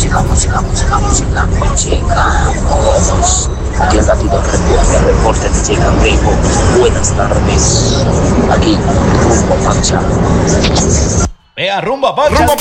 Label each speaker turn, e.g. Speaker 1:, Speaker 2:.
Speaker 1: música, música, música, música, música. Aquí el gatito reporte de Chica Rico. Buenas tardes. Aquí, rumbo Pacha.
Speaker 2: Vea, rumba, pacha.